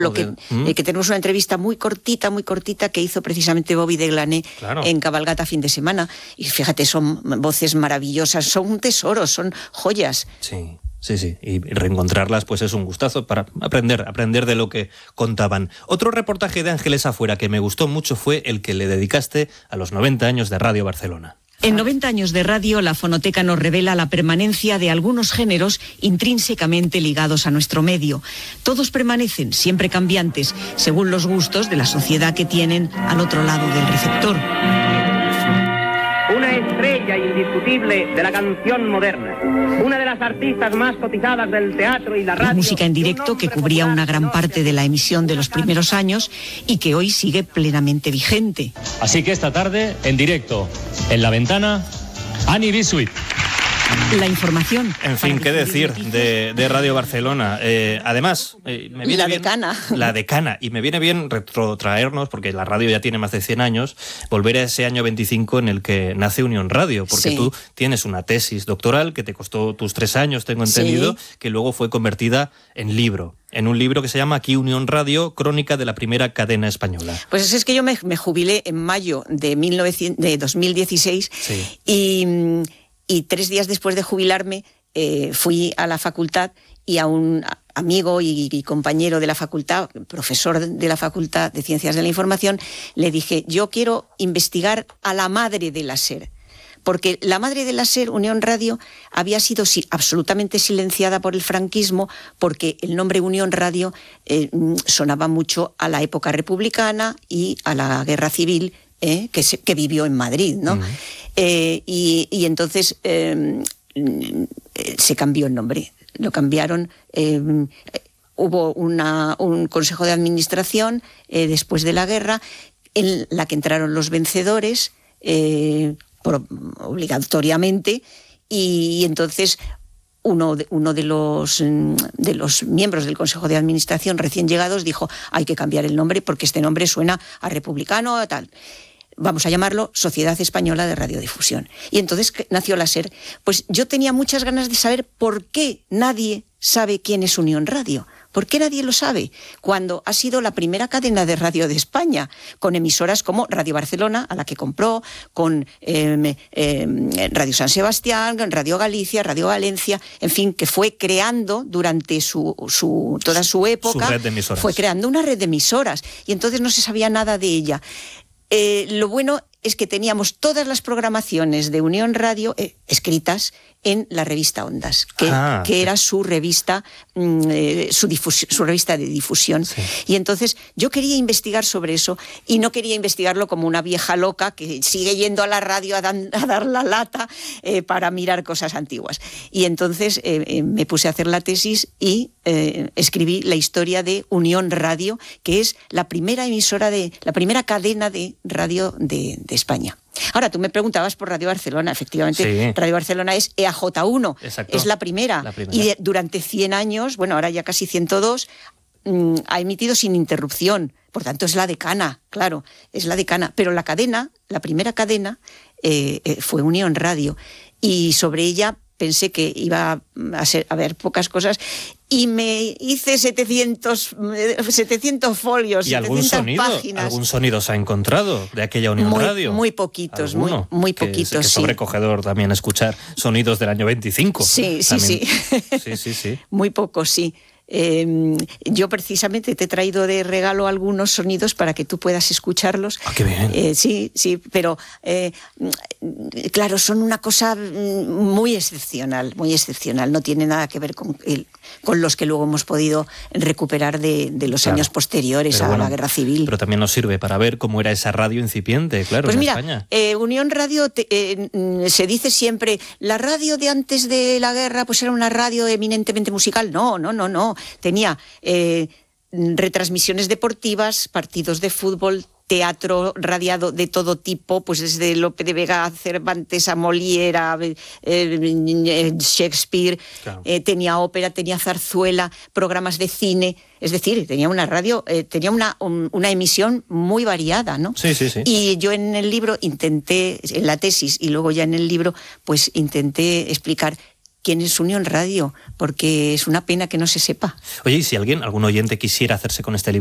que tenemos una entrevista muy cortita que hizo precisamente Bobby de Glané en Cabalgata fin de semana. Y fíjate, son voces maravillosas, son un tesoro, son joyas. Sí. Y reencontrarlas pues es un gustazo para aprender de lo que contaban. Otro reportaje de Ángeles Afuera que me gustó mucho fue el que le dedicaste a los 90 años de Radio Barcelona. En 90 años de radio, la fonoteca nos revela la permanencia de algunos géneros intrínsecamente ligados a nuestro medio. Todos permanecen, siempre cambiantes, según los gustos de la sociedad que tienen al otro lado del receptor. Una estrella indiscutible de la canción moderna, una de las artistas más cotizadas del teatro y la radio. La música en directo que cubría una gran parte de la emisión de los primeros años y que hoy sigue plenamente vigente. Así que esta tarde, en directo, en La Ventana, Annie B. Sweet. La información. En fin, qué decir de Radio Barcelona. Además, me viene la decana. Y me viene bien retrotraernos, porque la radio ya tiene más de 100 años, volver a ese año 25 en el que nace Unión Radio, porque tú tienes una tesis doctoral que te costó tus 3 años, tengo entendido, que luego fue convertida en libro. En un libro que se llama Aquí Unión Radio, crónica de la primera cadena española. Pues es que yo me jubilé en mayo de 2016 y 3 días después de jubilarme fui a la facultad y a un amigo y compañero de la facultad, profesor de la Facultad de Ciencias de la Información, le dije, yo quiero investigar a la madre de la SER. Porque la madre de la SER, Unión Radio, había sido absolutamente silenciada por el franquismo, porque el nombre Unión Radio sonaba mucho a la época republicana y a la guerra civil que vivió en Madrid, ¿no? Uh-huh. Y entonces se cambió el nombre, lo cambiaron. Hubo un consejo de administración después de la guerra, en la que entraron los vencedores obligatoriamente, y entonces uno de los miembros del Consejo de Administración recién llegados dijo, hay que cambiar el nombre porque este nombre suena a republicano o tal. Vamos a llamarlo Sociedad Española de Radiodifusión. Y entonces nació la SER. Pues yo tenía muchas ganas de saber por qué nadie sabe quién es Unión Radio. ¿Por qué nadie lo sabe? Cuando ha sido la primera cadena de radio de España, con emisoras como Radio Barcelona, a la que compró, con Radio San Sebastián, Radio Galicia, Radio Valencia, en fin, que fue creando durante toda su época, su red de emisoras. Fue creando una red de emisoras, y entonces no se sabía nada de ella. Lo bueno es que teníamos todas las programaciones de Unión Radio escritas en la revista Ondas, que era su revista, su revista de difusión. Sí. Y entonces yo quería investigar sobre eso, y no quería investigarlo como una vieja loca que sigue yendo a la radio a dar la lata para mirar cosas antiguas. Y entonces me puse a hacer la tesis y escribí la historia de Unión Radio, que es la primera cadena de radio de España. Ahora, tú me preguntabas por Radio Barcelona. Efectivamente, sí. Radio Barcelona es EAJ1. Exacto. Es la primera. Y durante 100 años, bueno, ahora ya casi 102, ha emitido sin interrupción. Por tanto, es la decana, claro, es la decana. Pero la primera cadena, fue Unión Radio. Y sobre ella pensé que iba a haber pocas cosas, y me hice 700 folios, ¿Y 700 páginas. ¿Algún sonido se ha encontrado de aquella Unión Radio? Muy poquitos, muy poquitos. Que sobrecogedor también escuchar sonidos del año 25. Sí. Muy pocos, sí. Yo precisamente te he traído de regalo algunos sonidos para que tú puedas escucharlos. ¡Ah, qué bien! Sí, pero claro, son una cosa muy excepcional, no tiene nada que ver con los que luego hemos podido recuperar de los años posteriores a la Guerra Civil. Pero también nos sirve para ver cómo era esa radio incipiente, claro, pues en mira, España. Unión Radio, se dice siempre, la radio de antes de la guerra pues era una radio eminentemente musical. No. Tenía retransmisiones deportivas, partidos de fútbol, teatro radiado de todo tipo, pues desde Lope de Vega a Cervantes, a Molière, a Shakespeare, claro. Tenía ópera, tenía zarzuela, programas de cine, es decir, tenía una radio, tenía una emisión muy variada, ¿no? Sí. Y yo en el libro intenté, en la tesis y luego ya en el libro, pues intenté explicar quién es Unión Radio, porque es una pena que no se sepa. Oye, y si algún oyente quisiera hacerse con este libro,